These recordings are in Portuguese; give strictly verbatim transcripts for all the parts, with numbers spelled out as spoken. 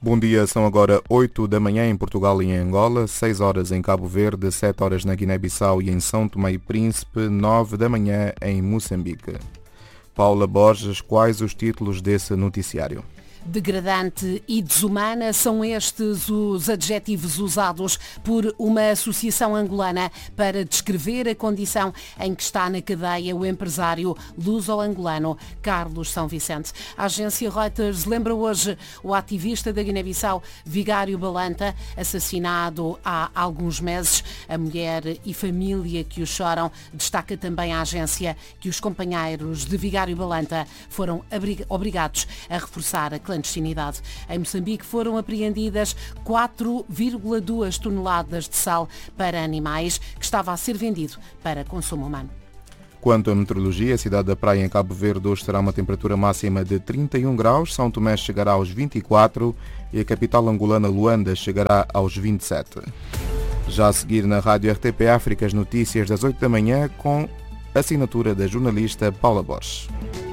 Bom dia, são agora oito da manhã em Portugal e em Angola, seis horas em Cabo Verde, sete horas na Guiné-Bissau e em São Tomé e Príncipe, nove da manhã em Moçambique. Paula Borges, quais os títulos desse noticiário? Degradante e desumana são estes os adjetivos usados por uma associação angolana para descrever a condição em que está na cadeia o empresário luso-angolano Carlos São Vicente. A agência Reuters lembra hoje o ativista da Guiné-Bissau Vigário Balanta, assassinado há alguns meses. A mulher e família que o choram. Destaca também a agência que os companheiros de Vigário Balanta foram obrigados a reforçar a clandestinidade. Em Moçambique foram apreendidas quatro vírgula duas toneladas de sal para animais que estava a ser vendido para consumo humano. Quanto à meteorologia, a cidade da Praia em Cabo Verde hoje terá uma temperatura máxima de trinta e um graus, São Tomé chegará aos vinte e quatro e a capital angolana Luanda chegará aos vinte e sete. Já a seguir na Rádio R T P África as notícias das oito da manhã com a assinatura da jornalista Paula Borges.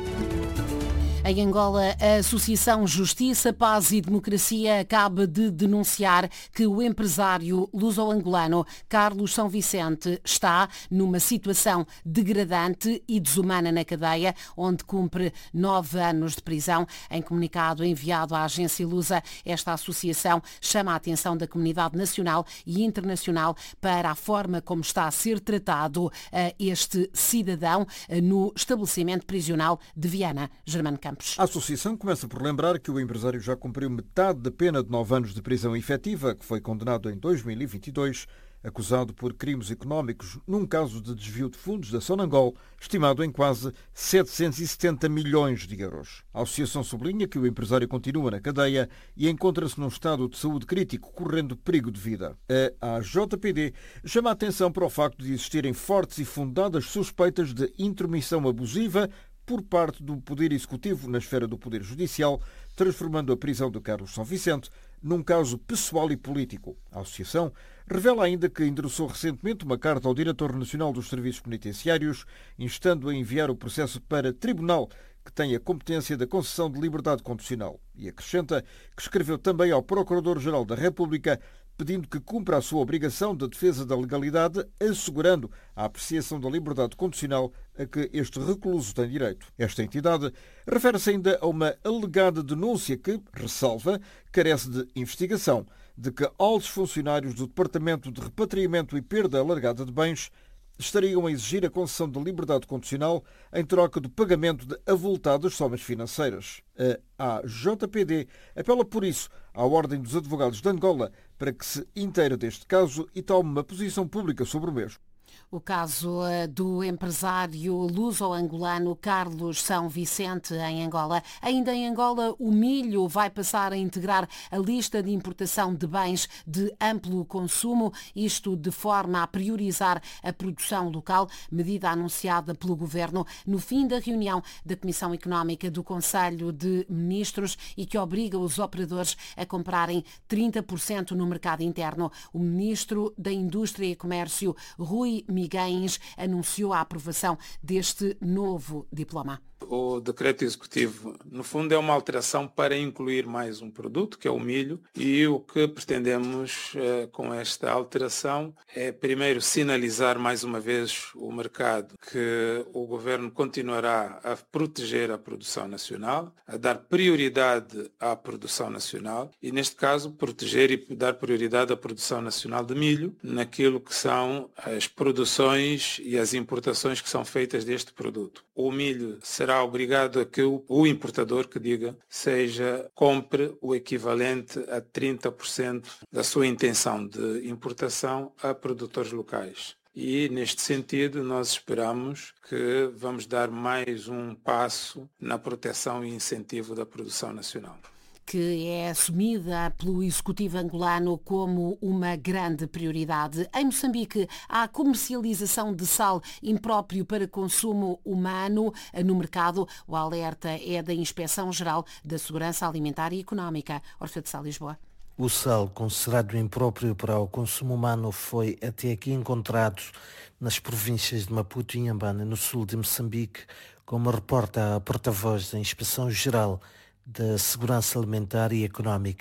Em Angola, a Associação Justiça, Paz e Democracia acaba de denunciar que o empresário luso-angolano Carlos São Vicente está numa situação degradante e desumana na cadeia, onde cumpre nove anos de prisão. Em comunicado enviado à agência lusa, esta associação chama a atenção da comunidade nacional e internacional para a forma como está a ser tratado este cidadão no estabelecimento prisional de Viana. Germano Campos. A associação começa por lembrar que o empresário já cumpriu metade da pena de nove anos de prisão efetiva, que foi condenado em dois mil e vinte e dois, acusado por crimes económicos num caso de desvio de fundos da Sonangol, estimado em quase setecentos e setenta milhões de euros. A associação sublinha que o empresário continua na cadeia e encontra-se num estado de saúde crítico, correndo perigo de vida. A A J P D chama a atenção para o facto de existirem fortes e fundadas suspeitas de intromissão abusiva por parte do Poder Executivo na esfera do Poder Judicial, transformando a prisão de Carlos São Vicente num caso pessoal e político. A associação revela ainda que endereçou recentemente uma carta ao Diretor Nacional dos Serviços Penitenciários, instando a enviar o processo para tribunal que tem a competência da concessão de liberdade condicional. E acrescenta que escreveu também ao Procurador-Geral da República pedindo que cumpra a sua obrigação de defesa da legalidade, assegurando a apreciação da liberdade condicional a que este recluso tem direito. Esta entidade refere-se ainda a uma alegada denúncia que, ressalva, carece de investigação, de que altos funcionários do Departamento de Repatriamento e Perda Alargada de Bens estariam a exigir a concessão de liberdade condicional em troca do pagamento de avultadas somas financeiras. A A J P D apela, por isso, à Ordem dos Advogados de Angola para que se inteire deste caso e tome uma posição pública sobre o mesmo. O caso do empresário luso-angolano Carlos São Vicente em Angola. Ainda em Angola, o milho vai passar a integrar a lista de importação de bens de amplo consumo, isto de forma a priorizar a produção local, medida anunciada pelo Governo no fim da reunião da Comissão Económica do Conselho de Ministros e que obriga os operadores a comprarem trinta por cento no mercado interno. O Ministro da Indústria e Comércio, Rui Miguens, anunciou a aprovação deste novo diploma. O decreto executivo, no fundo, é uma alteração para incluir mais um produto, que é o milho, e o que pretendemos eh, com esta alteração é, primeiro, sinalizar mais uma vez o mercado que o Governo continuará a proteger a produção nacional, a dar prioridade à produção nacional e, neste caso, proteger e dar prioridade à produção nacional de milho naquilo que são as produções e as importações que são feitas deste produto. O milho será obrigado a que o, o importador que diga seja compre o equivalente a trinta por cento da sua intenção de importação a produtores locais. E, neste sentido, nós esperamos que vamos dar mais um passo na proteção e incentivo da produção nacional, que é assumida pelo Executivo angolano como uma grande prioridade. Em Moçambique, há comercialização de sal impróprio para consumo humano no mercado. O alerta é da Inspeção-Geral da Segurança Alimentar e Económica. Orfeu de Sá, Lisboa. O sal considerado impróprio para o consumo humano foi até aqui encontrado nas províncias de Maputo e Inhambane, no sul de Moçambique, como reporta a porta-voz da Inspeção-Geral da Segurança Alimentar e Económica,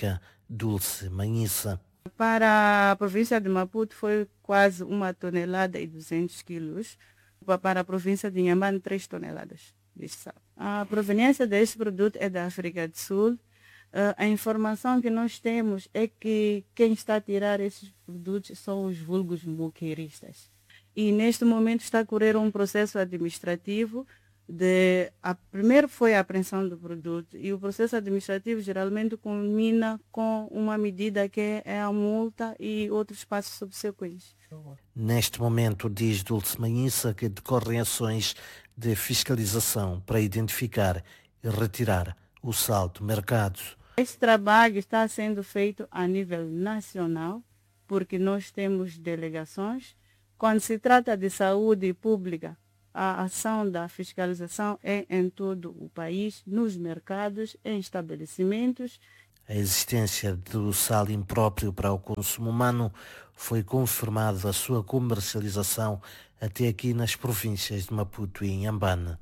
Dulce Manhissa. Para a província de Maputo foi quase uma tonelada e duzentos quilos. Para a província de Inhambane, três toneladas de sal. A proveniência deste produto é da África do Sul. A informação que nós temos é que quem está a tirar esses produtos são os vulgos moqueiristas. E neste momento está a correr um processo administrativo. De, a, primeiro foi a apreensão do produto e o processo administrativo geralmente culmina com uma medida que é a multa e outros passos subsequentes. Neste momento, diz Dulce Manhissa, que decorrem ações de fiscalização para identificar e retirar o sal do mercado. Esse trabalho está sendo feito a nível nacional, porque nós temos delegações. Quando se trata de saúde pública, a ação da fiscalização é em todo o país, nos mercados, em estabelecimentos. A existência do sal impróprio para o consumo humano foi confirmada a sua comercialização até aqui nas províncias de Maputo e Inhambane.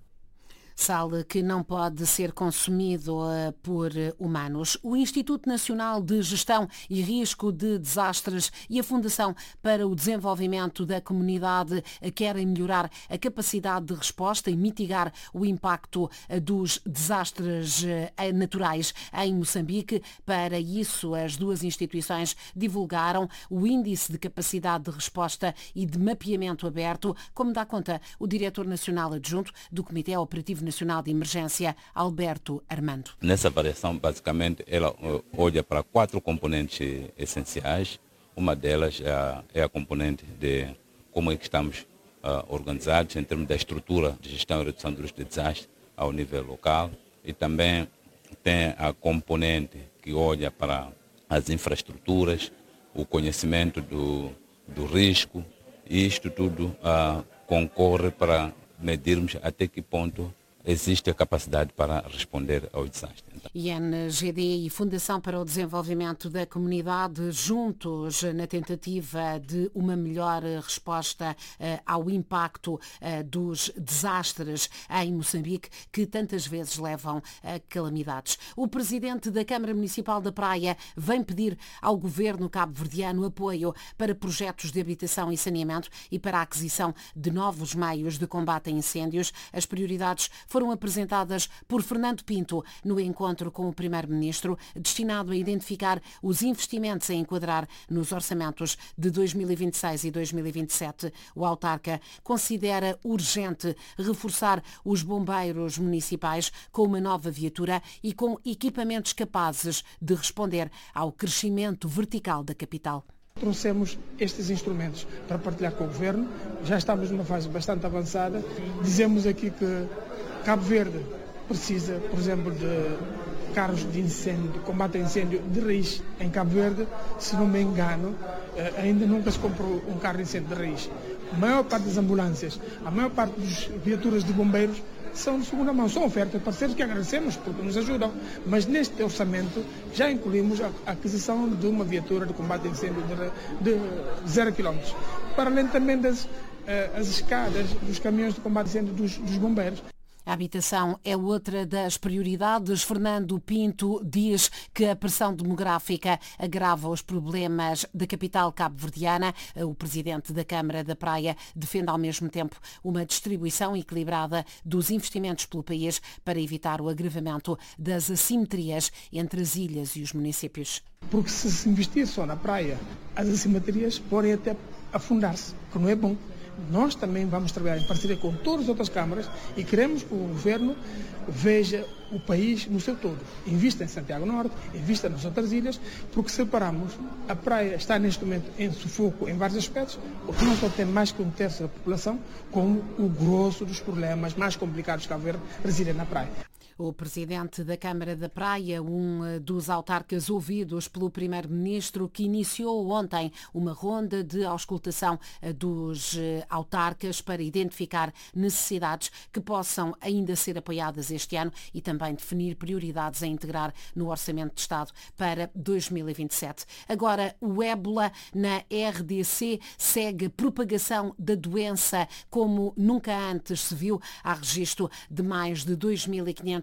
Sal que não pode ser consumido uh, por humanos. O Instituto Nacional de Gestão e Risco de Desastres e a Fundação para o Desenvolvimento da Comunidade uh, querem melhorar a capacidade de resposta e mitigar o impacto uh, dos desastres uh, naturais em Moçambique. Para isso, as duas instituições divulgaram o Índice de Capacidade de Resposta e de Mapeamento Aberto, como dá conta o Diretor Nacional Adjunto do Comitê Operativo Nacional de Emergência, Alberto Armando. Nessa variação, basicamente, ela olha para quatro componentes essenciais. Uma delas é a, é a componente de como é que estamos uh, organizados em termos da estrutura de gestão e redução do risco de desastre ao nível local. E também tem a componente que olha para as infraestruturas, o conhecimento do, do risco, e isto tudo uh, concorre para medirmos até que ponto existe a capacidade para responder ao desastre. I N G D e Fundação para o Desenvolvimento da Comunidade, juntos na tentativa de uma melhor resposta uh, ao impacto uh, dos desastres em Moçambique, que tantas vezes levam a calamidades. O presidente da Câmara Municipal da Praia vem pedir ao governo cabo-verdiano apoio para projetos de habitação e saneamento e para a aquisição de novos meios de combate a incêndios. As prioridades foram apresentadas por Fernando Pinto no encontro com o primeiro-ministro, destinado a identificar os investimentos a enquadrar nos orçamentos de dois mil e vinte e seis e dois mil e vinte e sete. O autarca considera urgente reforçar os bombeiros municipais com uma nova viatura e com equipamentos capazes de responder ao crescimento vertical da capital. Trouxemos estes instrumentos para partilhar com o Governo, já estamos numa fase bastante avançada. Dizemos aqui que Cabo Verde precisa, por exemplo, de carros de incêndio, de combate a incêndio de raiz em Cabo Verde. Se não me engano, ainda nunca se comprou um carro de incêndio de raiz. A maior parte das ambulâncias, a maior parte das viaturas de bombeiros são de segunda mão, são ofertas de parceiros que agradecemos porque nos ajudam, mas neste orçamento já incluímos a aquisição de uma viatura de combate a incêndio de, de zero quilómetros, para além também das as escadas dos caminhões de combate a incêndio dos, dos bombeiros. A habitação é outra das prioridades. Fernando Pinto diz que a pressão demográfica agrava os problemas da capital cabo-verdiana. O presidente da Câmara da Praia defende ao mesmo tempo uma distribuição equilibrada dos investimentos pelo país para evitar o agravamento das assimetrias entre as ilhas e os municípios. Porque se se investir só na praia, as assimetrias podem até afundar-se, que não é bom. Nós também vamos trabalhar em parceria com todas as outras câmaras e queremos que o Governo veja o país no seu todo. Invista em Santiago Norte, invista nas outras ilhas, porque separamos, a praia está neste momento em sufoco em vários aspectos, porque não só tem mais que um terço da população, como o grosso dos problemas mais complicados que Cabo Verde residem na praia. O presidente da Câmara da Praia, um dos autarcas ouvidos pelo primeiro-ministro, que iniciou ontem uma ronda de auscultação dos autarcas para identificar necessidades que possam ainda ser apoiadas este ano e também definir prioridades a integrar no Orçamento de Estado para dois mil e vinte e sete. Agora, o ébola na R D C segue a propagação da doença como nunca antes se viu. Há registro de mais de dois mil e quinhentos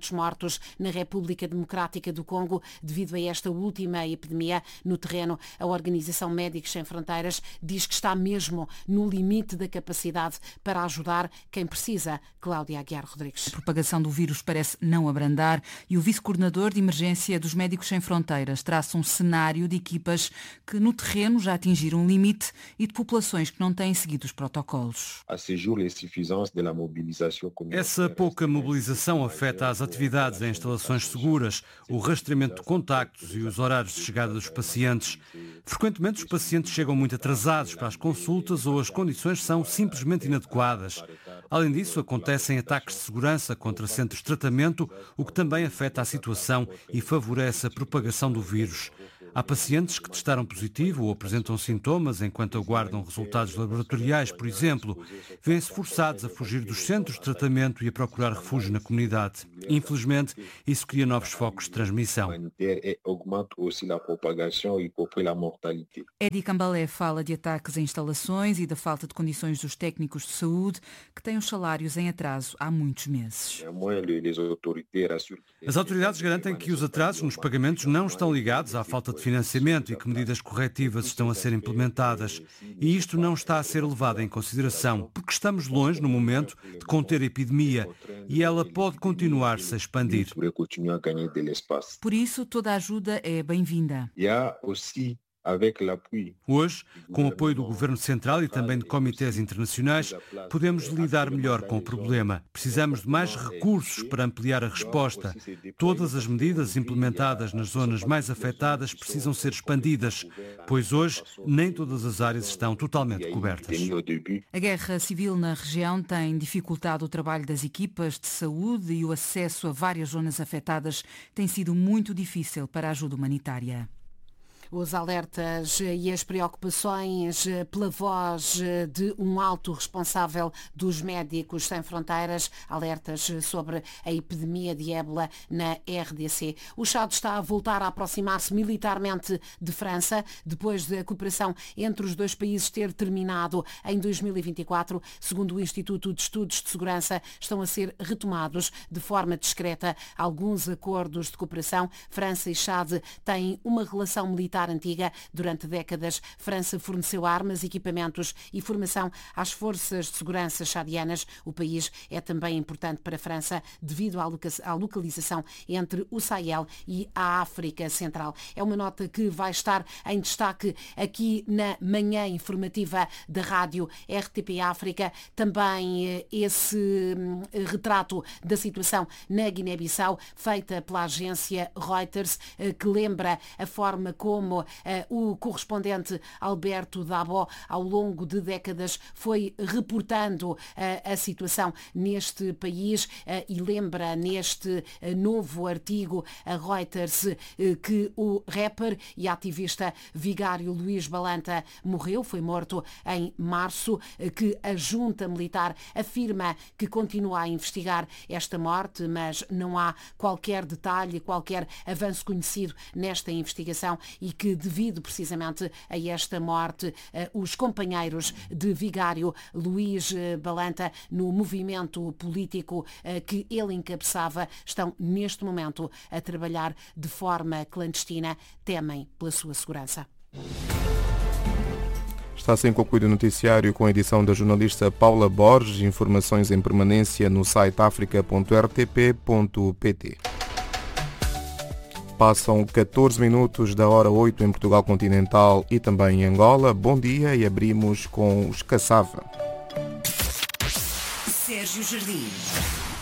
trezentos mortos na República Democrática do Congo devido a esta última epidemia no terreno. A Organização Médicos Sem Fronteiras diz que está mesmo no limite da capacidade para ajudar quem precisa. Cláudia Aguiar Rodrigues. A propagação do vírus parece não abrandar e o vice-coordenador de emergência dos Médicos Sem Fronteiras traça um cenário de equipas que no terreno já atingiram um limite e de populações que não têm seguido os protocolos. Essa pouca mobilização afeta as atividades em instalações seguras, o rastreamento de contactos e os horários de chegada dos pacientes. Frequentemente os pacientes chegam muito atrasados para as consultas ou as condições são simplesmente inadequadas. Além disso, acontecem ataques de segurança contra centros de tratamento, o que também afeta a situação e favorece a propagação do vírus. Há pacientes que testaram positivo ou apresentam sintomas enquanto aguardam resultados laboratoriais, por exemplo. Vêm-se forçados a fugir dos centros de tratamento e a procurar refúgio na comunidade. Infelizmente, isso cria novos focos de transmissão. Edi Cambalé fala de ataques em instalações e da falta de condições dos técnicos de saúde, que têm os salários em atraso há muitos meses. As autoridades garantem que os atrasos nos pagamentos não estão ligados à falta de financiamento e que medidas corretivas estão a ser implementadas. E isto não está a ser levado em consideração, porque estamos longe, no momento, de conter a epidemia e ela pode continuar-se a expandir. Por isso, toda a ajuda é bem-vinda. Hoje, com o apoio do Governo Central e também de comitês internacionais, podemos lidar melhor com o problema. Precisamos de mais recursos para ampliar a resposta. Todas as medidas implementadas nas zonas mais afetadas precisam ser expandidas, pois hoje nem todas as áreas estão totalmente cobertas. A guerra civil na região tem dificultado o trabalho das equipas de saúde e o acesso a várias zonas afetadas tem sido muito difícil para a ajuda humanitária. Os alertas e as preocupações pela voz de um alto responsável dos Médicos Sem Fronteiras, alertas sobre a epidemia de ébola na R D C. O Chad está a voltar a aproximar-se militarmente de França, depois da cooperação entre os dois países ter terminado em dois mil e vinte e quatro. Segundo o Instituto de Estudos de Segurança, estão a ser retomados de forma discreta alguns acordos de cooperação. França e Chad têm uma relação militar antiga. Durante décadas, França forneceu armas, equipamentos e formação às forças de segurança chadianas. O país é também importante para a França devido à localização entre o Sahel e a África Central. É uma nota que vai estar em destaque aqui na manhã informativa da rádio R T P África. Também esse retrato da situação na Guiné-Bissau, feita pela agência Reuters, que lembra a forma como como uh, o correspondente Alberto Dabo, ao longo de décadas, foi reportando uh, a situação neste país uh, e lembra neste uh, novo artigo a Reuters uh, que o rapper e ativista vigário Luís Balanta morreu, foi morto em março, uh, que a junta militar afirma que continua a investigar esta morte, mas não há qualquer detalhe, qualquer avanço conhecido nesta investigação e que, devido precisamente a esta morte, os companheiros de vigário Luís Balanta, no movimento político que ele encabeçava, estão neste momento a trabalhar de forma clandestina, temem pela sua segurança. Está assim concluído o noticiário com a edição da jornalista Paula Borges. Informações em permanência no site africa ponto r t p ponto p t. Passam catorze minutos da hora oito em Portugal continental e também em Angola. Bom dia e abrimos com os Caçava. Sérgio Jardim.